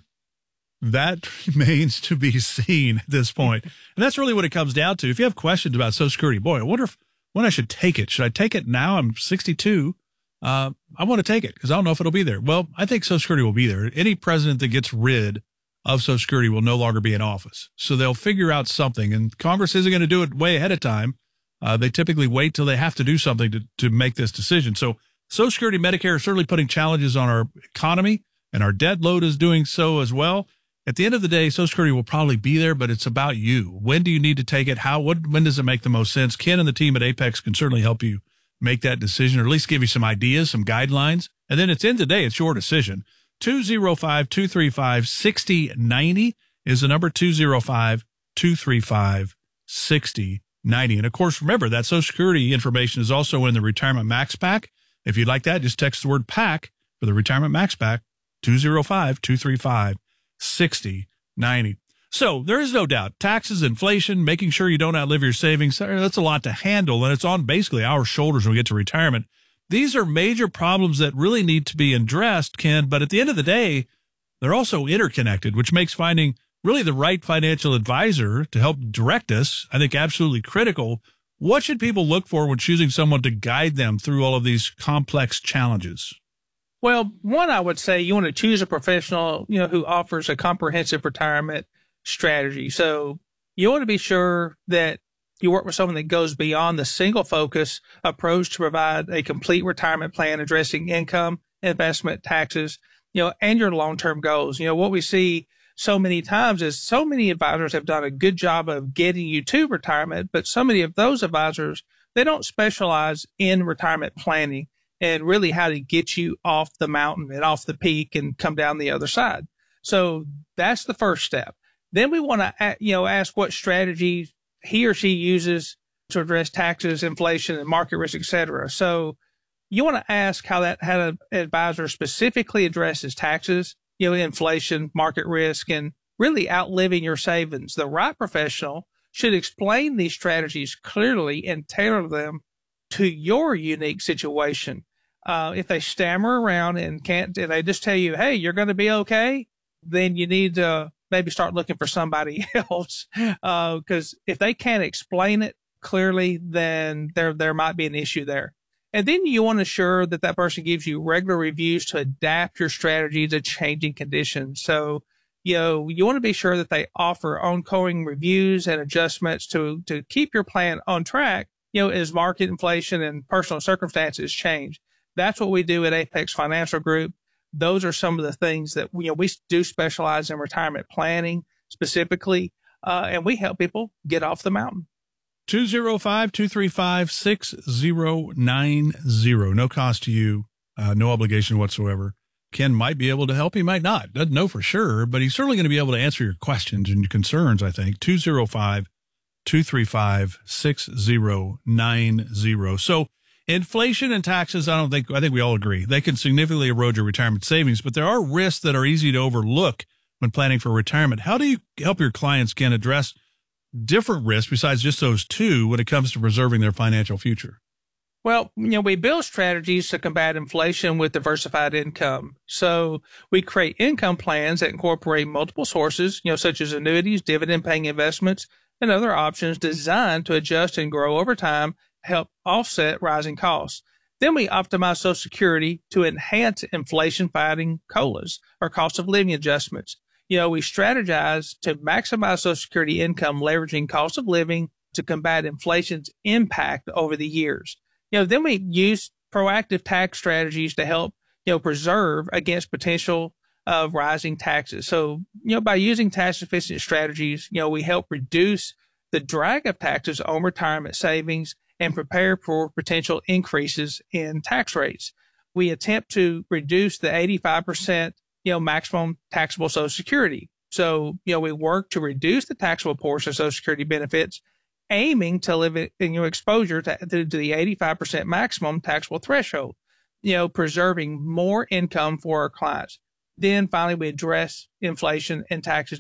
That remains to be seen at this point. And that's really what it comes down to. If you have questions about Social Security, boy, I wonder if, when I should take it. Should I take it now? I'm sixty-two. Uh, I want to take it because I don't know if it'll be there. Well, I think Social Security will be there. Any president that gets rid of Social Security will no longer be in office. So they'll figure out something, and Congress isn't going to do it way ahead of time. Uh, they typically wait till they have to do something to, to make this decision. So Social Security, Medicare are certainly putting challenges on our economy, and our debt load is doing so as well. At the end of the day, Social Security will probably be there, but it's about you. When do you need to take it? How, what, when does it make the most sense? Ken and the team at Apex can certainly help you make that decision, or at least give you some ideas, some guidelines. And then at the end of the day, it's your decision. two oh five, two three five, six oh nine oh is the number, two oh five, two three five, six oh nine oh. And of course, remember that Social Security information is also in the Retirement Max Pack. If you'd like that, just text the word PACK for the Retirement Max Pack, two oh five, two three five, six oh nine oh. So there is no doubt, taxes, inflation, making sure you don't outlive your savings, that's a lot to handle, and it's on basically our shoulders when we get to retirement. These are major problems that really need to be addressed, Ken, but at the end of the day, they're also interconnected, which makes finding really the right financial advisor to help direct us, I think, absolutely critical. What should people look for when choosing someone to guide them through all of these complex challenges? Well, one, I would say you want to choose a professional, you know, who offers a comprehensive retirement strategy. So you want to be sure that you work with someone that goes beyond the single focus approach to provide a complete retirement plan addressing income, investment, taxes, you know, and your long-term goals. You know, what we see so many times is so many advisors have done a good job of getting you to retirement, but so many of those advisors, they don't specialize in retirement planning and really how to get you off the mountain and off the peak and come down the other side. So that's the first step. Then we want to, you know, ask what strategy he or she uses to address taxes, inflation, and market risk, et cetera. So you want to ask how that, how an advisor specifically addresses taxes, you know, inflation, market risk, and really outliving your savings. The right professional should explain these strategies clearly and tailor them to your unique situation. Uh, if they stammer around and can't, and they just tell you, hey, you're going to be okay, then you need to maybe start looking for somebody else. Uh, cause if they can't explain it clearly, then there, there might be an issue there. And then you want to ensure that that person gives you regular reviews to adapt your strategy to changing conditions. So, you know, you want to be sure that they offer ongoing reviews and adjustments to, to keep your plan on track, you know, as market inflation and personal circumstances change. That's what we do at Apex Financial Group. Those are some of the things that, you know, we do specialize in retirement planning specifically, uh, and we help people get off the mountain. two oh five, two three five, six oh nine oh. No cost to you, uh, no obligation whatsoever. Ken might be able to help. He might not. Doesn't know for sure, but he's certainly going to be able to answer your questions and your concerns, I think. two oh five, two three five, six oh nine oh. So inflation and taxes, I don't think, I think we all agree, they can significantly erode your retirement savings, but there are risks that are easy to overlook when planning for retirement. How do you help your clients, Ken, address different risks besides just those two when it comes to preserving their financial future? Well, you know, we build strategies to combat inflation with diversified income. So we create income plans that incorporate multiple sources, you know, such as annuities, dividend paying investments, and other options designed to adjust and grow over time, help offset rising costs. Then we optimize Social Security to enhance inflation fighting COLAs or cost of living adjustments. You know, we strategize to maximize Social Security income, leveraging cost of living to combat inflation's impact over the years. You know, then we use proactive tax strategies to help, you know, preserve against potential of rising taxes. So, you know, by using tax efficient strategies, you know, we help reduce the drag of taxes on retirement savings and prepare for potential increases in tax rates. We attempt to reduce the eighty-five percent, you know, maximum taxable Social Security. So, you know, we work to reduce the taxable portion of Social Security benefits, aiming to limit, you know, exposure to, to, to the eighty-five percent maximum taxable threshold, you know, preserving more income for our clients. Then finally, we address inflation and taxes